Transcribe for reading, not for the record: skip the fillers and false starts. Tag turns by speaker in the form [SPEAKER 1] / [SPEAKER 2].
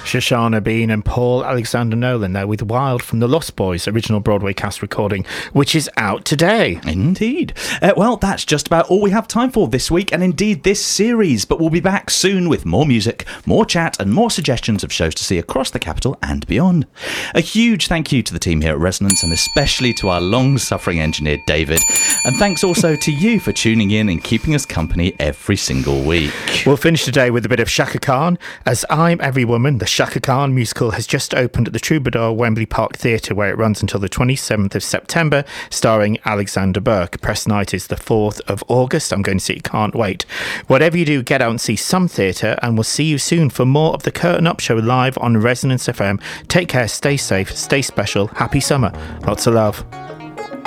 [SPEAKER 1] Shoshana Bean and Paul Alexander Nolan there with Wild from the Lost Boys original Broadway cast recording, which is out today.
[SPEAKER 2] Indeed. Well, that's just about all we have time for this week, and indeed this series, but we'll be back soon with more music, more chat, and more suggestions of shows to see across the capital and beyond. A huge thank you to the team here at Resonance, and especially to our long-suffering engineer, David. And thanks also to you for tuning in and keeping us company every single week.
[SPEAKER 1] We'll finish today with a bit of Shaka Khan. As I'm Every Woman, the Shaka Khan musical has just opened at the Troubadour Wembley Park Theatre, where it runs until the 27th of September, starring Alexander Burke. Press night is the 4th of August. I'm going to see it, can't wait. Whatever you do, get out and see some theatre, and we'll see you soon for more of the Curtain Up Show live on Resonance FM. Take care, stay safe, stay special, happy summer. Lots of love.